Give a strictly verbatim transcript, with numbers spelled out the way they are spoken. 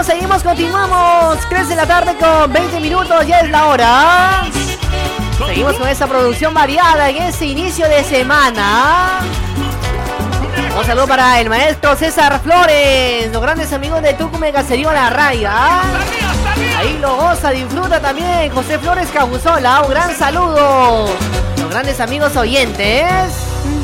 seguimos, seguimos, continuamos. Crece la tarde con veinte minutos, ya es la hora. Seguimos con esta producción variada en este inicio de semana. Un saludo para el maestro César Flores, los grandes amigos de Tucumán Caserío La Raya. Ahí lo goza, disfruta también José Flores Cabuzola. Un gran saludo. Los grandes amigos oyentes.